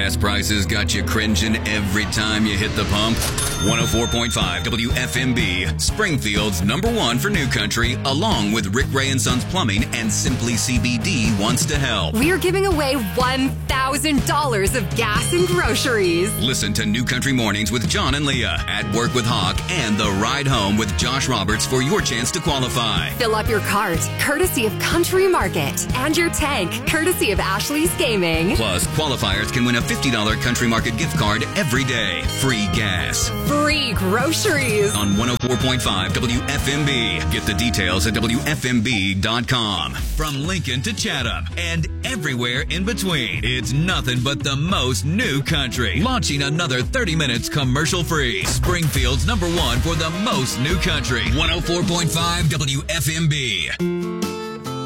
Gas prices got you cringing every time you hit the pump? 104.5 WFMB, Springfield's #1 for New Country, along with Rick Ray and Sons Plumbing and Simply CBD wants to help. We're giving away $1,000 of gas and groceries. Listen to New Country Mornings with John and Leah, At Work with Hawk, and The Ride Home with Josh Roberts for your chance to qualify. Fill up your cart, courtesy of Country Market, and your tank, courtesy of Ashley's Gaming. Plus, qualifiers can win a $50 Country Market gift card every day. Free gas. Free groceries. On 104.5 WFMB. Get the details at WFMB.com. From Lincoln to Chatham and everywhere in between, it's nothing but the most new country. Launching another 30 minutes commercial free. Springfield's #1 for the most new country. 104.5 WFMB.